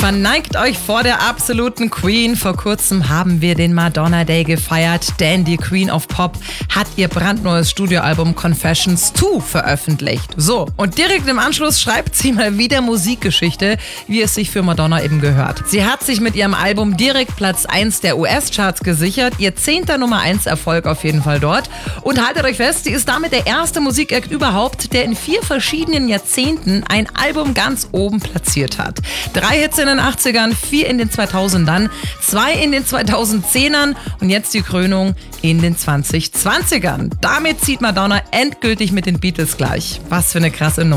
Verneigt euch vor der absoluten Queen. Vor kurzem haben wir den Madonna Day gefeiert, denn die Queen of Pop hat ihr brandneues Studioalbum Confessions 2 veröffentlicht. So, und direkt im Anschluss schreibt sie mal wieder Musikgeschichte, wie es sich für Madonna eben gehört. Sie hat sich mit ihrem Album direkt Platz 1 der US-Charts gesichert, ihr 10. Nummer 1 Erfolg auf jeden Fall dort. Und haltet euch fest, sie ist damit der erste Musikakt überhaupt, der in 4 verschiedenen Jahrzehnten ein Album ganz oben platziert hat. 3 Hits in den 80ern, 4 in den 2000ern, 2 in den 2010ern und jetzt die Krönung in den 2020ern. Damit zieht Madonna endgültig mit den Beatles gleich. Was für eine krasse Nummer.